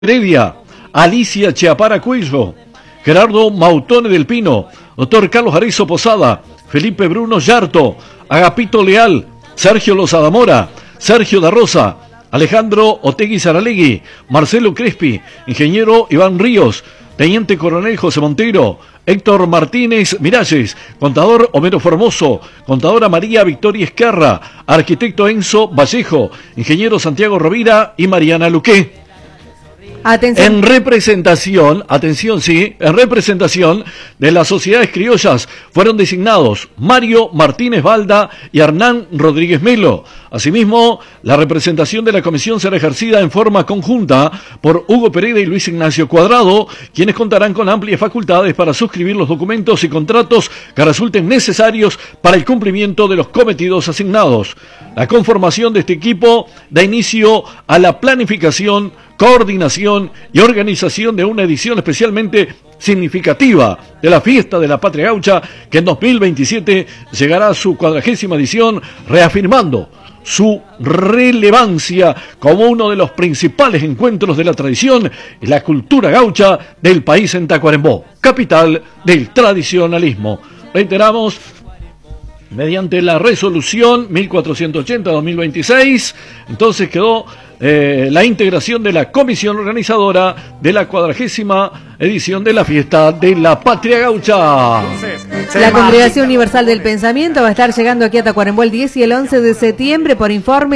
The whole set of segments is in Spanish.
Heredia, Alicia Chiapara Cuello, Gerardo Mautone del Pino, doctor Carlos Arezzo Posada, Felipe Bruno Yarto, Agapito Leal, Sergio Lozada Mora, Sergio da Rosa, Alejandro Otegui Saralegui, Marcelo Crespi, ingeniero Iván Ríos, teniente coronel José Montero, Héctor Martínez Miralles, contador Homero Formoso, contadora María Victoria Esquerra, arquitecto Enzo Vallejo, ingeniero Santiago Rovira y Mariana Luque. Atención. En representación, en representación de las sociedades criollas fueron designados Mario Martínez Balda y Hernán Rodríguez Melo. Asimismo, la representación de la comisión será ejercida en forma conjunta por Hugo Pereira y Luis Ignacio Cuadrado, quienes contarán con amplias facultades para suscribir los documentos y contratos que resulten necesarios para el cumplimiento de los cometidos asignados. La conformación de este equipo da inicio a la planificación, coordinación y organización de una edición especialmente significativa de la Fiesta de la Patria Gaucha, que en 2027 llegará a su 40ª edición, reafirmando su relevancia como uno de los principales encuentros de la tradición y la cultura gaucha del país en Tacuarembó, capital del tradicionalismo. Reiteramos, mediante la resolución 1480-2026, entonces quedó la integración de la comisión organizadora de la 40ª edición de la Fiesta de la Patria Gaucha. La Congregación Universal del Pensamiento va a estar llegando aquí a Tacuarembó el 10 y el 11 de septiembre por informe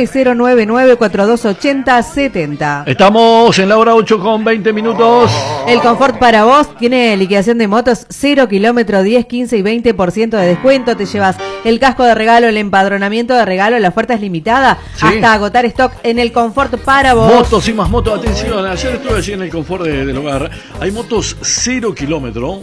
099-4280-70. Estamos en la hora 8 con 20 minutos. El Confort para vos tiene liquidación de motos 0 kilómetro, 10, 15 y 20% de descuento. Te llevas el casco de regalo, el empadronamiento de regalo, la oferta es limitada, sí, hasta agotar stock en el Confort para vos. Motos y más motos, atención, ayer estuve allí en el Confort del hogar. Hay motos 0 kilómetros,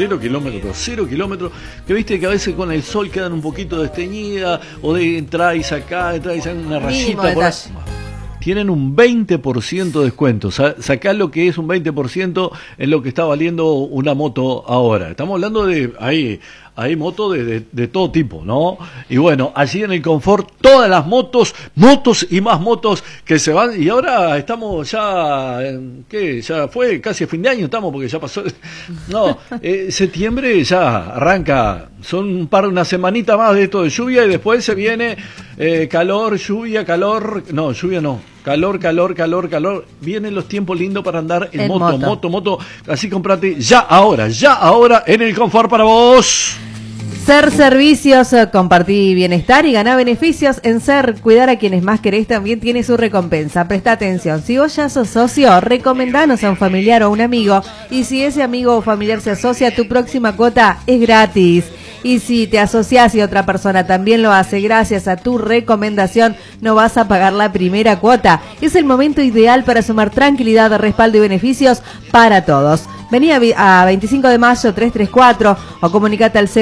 que viste que a veces con el sol quedan un poquito desteñidas, o de entrar y sacar una rayita por ahí. Tienen un 20% de descuento. Sacá lo que es un 20% en lo que está valiendo una moto ahora. Estamos hablando de hay motos de todo tipo, ¿no? Y bueno, allí en el Confort, todas las motos y más motos que se van. Y ahora estamos ya, ya fue casi a fin de año, porque ya pasó. No, septiembre ya arranca. Son una semanita más de esto de lluvia y después se viene calor, lluvia, calor. No, lluvia no. Calor. Vienen los tiempos lindos para andar en moto. Así comprate ya ahora en el Confort para vos. SER Servicios, compartí bienestar y ganá beneficios. En SER, cuidar a quienes más querés también tiene su recompensa. Presta atención, si vos ya sos socio, recomendanos a un familiar o un amigo. Y si ese amigo o familiar se asocia, tu próxima cuota es gratis. Y si te asocias y otra persona también lo hace, gracias a tu recomendación, no vas a pagar la primera cuota. Es el momento ideal para sumar tranquilidad, respaldo y beneficios para todos. Vení a 25 de mayo 334 o comunicate al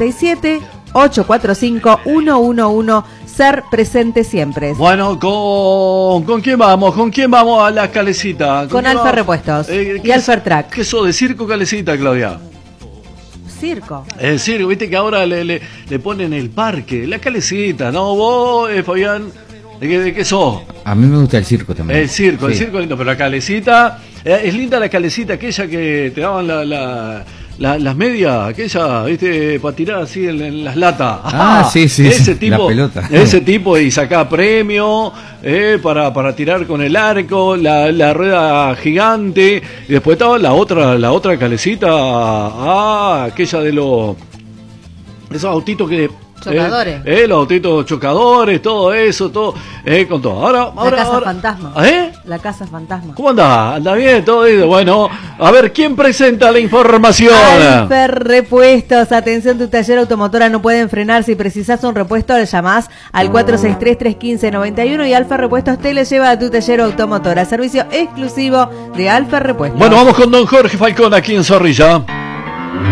097-845-111. SER presente siempre. Bueno, ¿con quién vamos? ¿Con quién vamos a la Calecita? Con Alfa Repuestos y Alfa Track. ¿Qué sos de circo, Calecita, Claudia? Circo. El circo, viste que ahora le ponen el parque, la Calecita, ¿no? Vos, Fabián, ¿de qué sos? A mí me gusta el circo también. El circo es lindo, pero la Calecita, es linda la Calecita, aquella que te daban las medias, aquella, viste, para tirar así en las latas. Sí, ese tipo, la pelota. Ese tipo, y sacar premio, para tirar con el arco, la rueda gigante, y después estaba la otra Calecita, aquella de esos autitos que... Chocadores. Los autitos chocadores, todo eso, todo, con todo. Ahora, la casa fantasma. La casa fantasma. ¿Cómo anda? ¿Anda bien? Todo eso. Bueno, a ver, ¿quién presenta la información? Alfa Repuestos. Atención, tu taller automotora no pueden frenar. Si precisas un repuesto, le llamás al 463-315-91 y Alfa Repuestos te le lleva a tu taller automotora. Servicio exclusivo de Alfa Repuestos. Bueno, vamos con don Jorge Falcón aquí en Zorrilla.